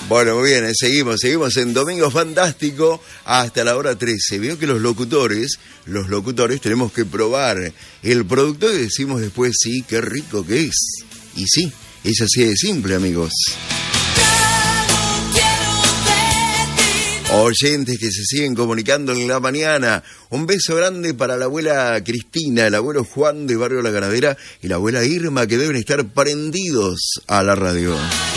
Bueno, muy bien, seguimos en Domingo Fantástico hasta la hora 13. Veo que los locutores tenemos que probar el producto y decimos después, sí, qué rico que es. Y sí, es así de simple, amigos. Oyentes que se siguen comunicando en la mañana. Un beso grande para la abuela Cristina, el abuelo Juan de Barrio La Ganadera y la abuela Irma, que deben estar prendidos a la radio.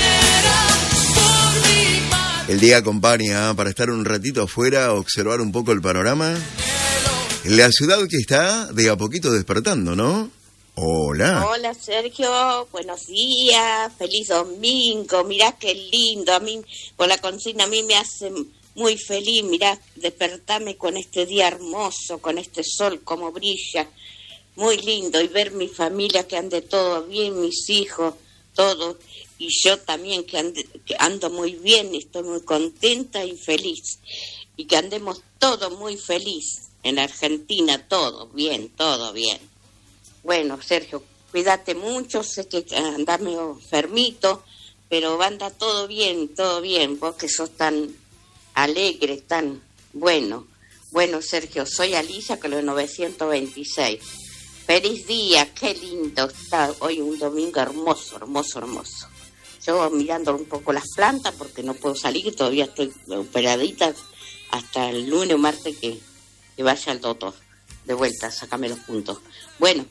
El día acompaña para estar un ratito afuera, observar un poco el panorama. La ciudad que está de a poquito despertando, ¿no? Hola. Hola, Sergio, buenos días, feliz domingo. Mirá qué lindo, a mí, con la consigna, a mí me hace muy feliz, mirá, despertarme con este día hermoso, con este sol como brilla, muy lindo, y ver mi familia que ande todo bien, mis hijos, todo, y yo también que ando muy bien, estoy muy contenta y feliz, y que andemos todos muy feliz en Argentina, todo bien, todo bien. Bueno, Sergio, cuídate mucho, sé que andás medio enfermito, pero anda todo bien, vos que sos tan alegre, tan bueno. Bueno, Sergio, soy Alicia, con los 926. Feliz día, qué lindo está hoy, un domingo hermoso, hermoso, hermoso. Yo mirando un poco las plantas porque no puedo salir, todavía estoy operadita hasta el lunes o martes que vaya al doctor. De vuelta, sácame los puntos. Bueno,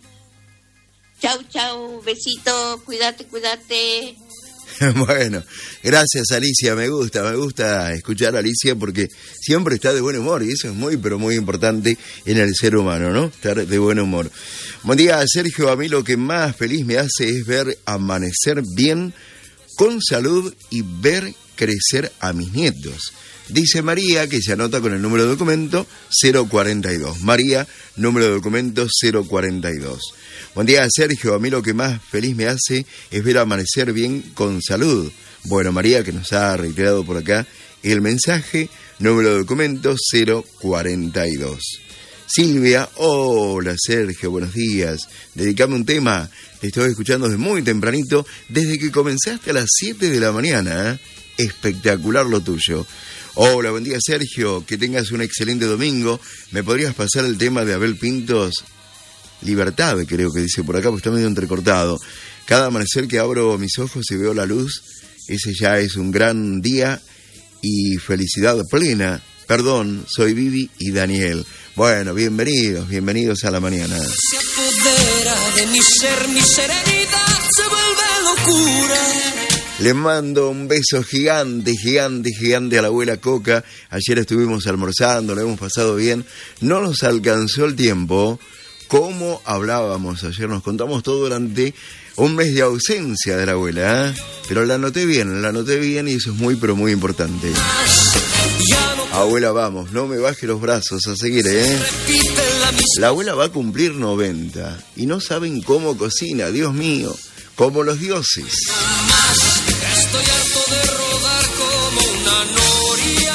chau, besito, cuídate. Bueno, gracias Alicia, me gusta escuchar a Alicia porque siempre está de buen humor y eso es muy, pero muy importante en el ser humano, ¿no? Estar de buen humor. Buen día, Sergio, a mí lo que más feliz me hace es ver amanecer bien, con salud y ver crecer a mis nietos. Dice María, que se anota con el número de documento 042. María, número de documento 042. Buen día, Sergio. A mí lo que más feliz me hace es ver amanecer bien con salud. Bueno, María, que nos ha reiterado por acá el mensaje, número de documento 042. Silvia, hola, Sergio, buenos días. Dedicame un tema. Te estoy escuchando desde muy tempranito, desde que comenzaste a las 7 de la mañana. Espectacular lo tuyo. Hola, buen día, Sergio. Que tengas un excelente domingo. ¿Me podrías pasar el tema de Abel Pintos? Libertad, creo que dice por acá, porque está medio entrecortado. Cada amanecer que abro mis ojos y veo la luz, ese ya es un gran día y felicidad plena. Perdón, soy Vivi y Daniel. Bueno, bienvenidos a la mañana. Se apodera de mi ser, mi serenidad se vuelve locura. Le mando un beso gigante a la abuela Coca. Ayer estuvimos almorzando, lo hemos pasado bien. No nos alcanzó el tiempo. Como hablábamos ayer, nos contamos todo durante un mes de ausencia de la abuela, ¿eh? Pero la anoté bien y eso es muy, pero muy importante. Abuela, vamos, no me baje los brazos, a seguir, ¿eh? La abuela va a cumplir 90 y no saben cómo cocina, Dios mío, como los dioses. Estoy harto de rodar como una noria.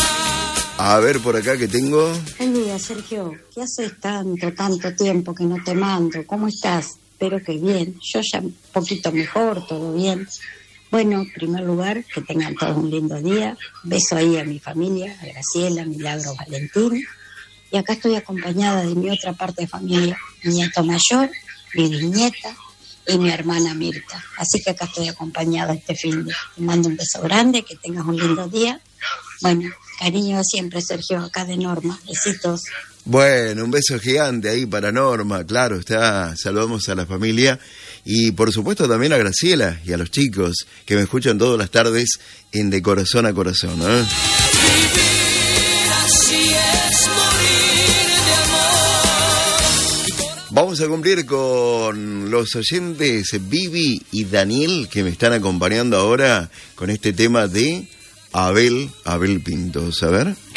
A ver, por acá que tengo. Buen día, Sergio. ¿Qué haces tanto tiempo que no te mando? ¿Cómo estás? Espero que bien. Yo ya un poquito mejor, todo bien. Bueno, en primer lugar, que tengan todos un lindo día. Beso ahí a mi familia, a Graciela, Milagro, Valentín. Y acá estoy acompañada de mi otra parte de familia, mi nieto mayor, mi bisnieta y mi hermana Mirta. Así que acá estoy acompañada este fin de. Te mando un beso grande, que tengas un lindo día. Bueno, cariño siempre, Sergio, acá de Norma. Besitos. Bueno, un beso gigante ahí para Norma, claro, está. Saludamos a la familia y por supuesto también a Graciela y a los chicos que me escuchan todas las tardes en De Corazón a Corazón, ¿eh? Vamos a cumplir con los oyentes Vivi y Daniel que me están acompañando ahora con este tema de Abel Pintos. A ver.